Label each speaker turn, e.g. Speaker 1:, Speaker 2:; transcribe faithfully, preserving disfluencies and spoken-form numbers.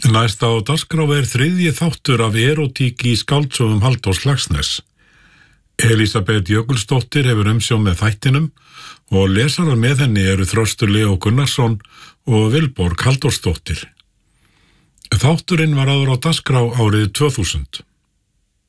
Speaker 1: Næsta á dagskrá er þriðji þáttur af erótík í skáldsögum Halldórs Laxness. Elísabet Jökulsdóttir hefur umsjón með þættinum og lesarar með henni eru Þröstur Leó Gunnarsson og Vilborg Halldórsdóttir. Þátturinn var áður á dagskrá árið tvö þúsund.